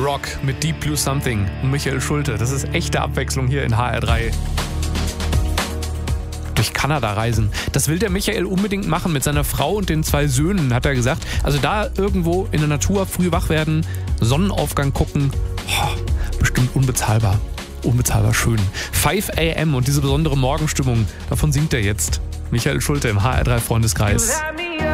Rock mit Deep Blue Something und Michael Schulte. Das ist echte Abwechslung hier in HR3. Durch Kanada reisen. Das will der Michael unbedingt machen mit seiner Frau und den 2 Söhnen, hat er gesagt. Also da irgendwo in der Natur früh wach werden, Sonnenaufgang gucken. Bestimmt unbezahlbar. Unbezahlbar schön. 5 a.m. und diese besondere Morgenstimmung, davon singt er jetzt. Michael Schulte im HR3 Freundeskreis.